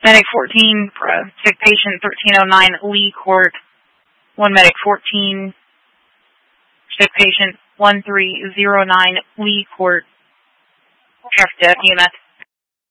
Medic 14, sick patient 1309 Lee Court. 1 Medic 14, sick patient 1309 Lee Court. F-Dep unit.